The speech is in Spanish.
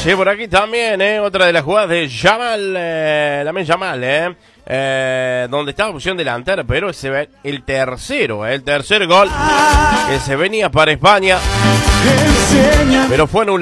Sí, por aquí también, otra de las jugadas de Yamal, también Yamal, donde estaba opción delantera, pero ese ve el tercer gol que se venía para España, pero fue anulado.